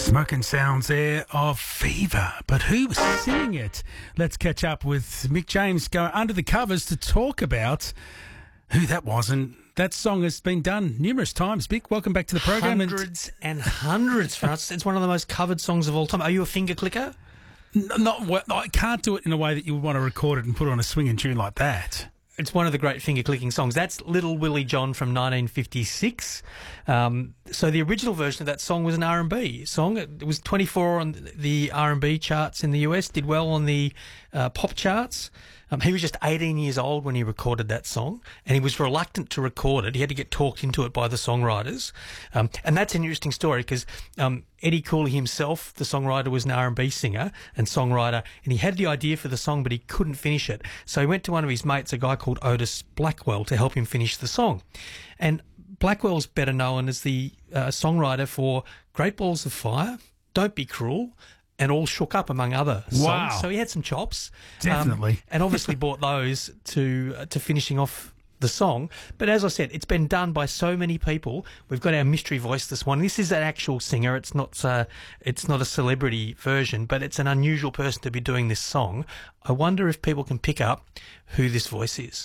Smoking sounds there of Fever, but who was singing it? Let's catch up with Mick James, go under the covers to talk about who that was. And that song has been done numerous times. Mick, welcome back to the program. Hundreds and hundreds, France. It's one of the most covered songs of all time. Are you a finger clicker? I can't do it in a way that you would want to record it and put it on a swinging tune like that. It's one of the great finger-clicking songs. That's Little Willie John from 1956. So the original version of that song was an R&B song. It was 24 on the R&B charts in the US, did well on the pop charts. He was just 18 years old when he recorded that song, and he was reluctant to record it. He had to get talked into it by the songwriters. And that's an interesting story because Eddie Cooley himself, the songwriter, was an R&B singer and songwriter, and he had the idea for the song, but he couldn't finish it. So he went to one of his mates, a guy called Otis Blackwell, to help him finish the song. And Blackwell's better known as the songwriter for Great Balls of Fire, Don't Be Cruel, and All Shook Up, among other songs. Wow. So he had some chops. Definitely. And obviously brought those to finishing off the song. But as I said, it's been done by so many people. We've got our mystery voice this morning. This is an actual singer. It's not a celebrity version, but it's an unusual person to be doing this song. I wonder if people can pick up who this voice is.